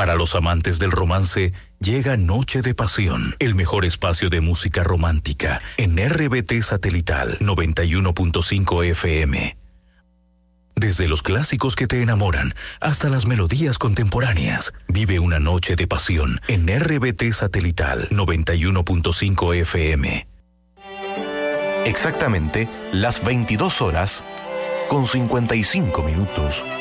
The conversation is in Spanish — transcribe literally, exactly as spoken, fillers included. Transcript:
Para los amantes del romance, llega Noche de Pasión, el mejor espacio de música romántica, en R B T Satelital noventa y uno punto cinco F M. Desde los clásicos que te enamoran hasta las melodías contemporáneas, vive una noche de pasión en R B T Satelital noventa y uno punto cinco F M. Exactamente las veintidós horas con cincuenta y cinco minutos.